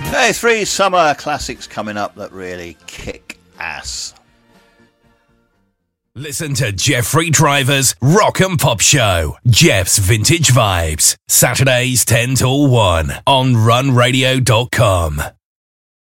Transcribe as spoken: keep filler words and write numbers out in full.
Hey, three summer classics coming up that really kick ass. Listen to Jeffrey Driver's Rock and Pop Show, Jeff's Vintage Vibes, Saturdays ten till one on run radio dot com.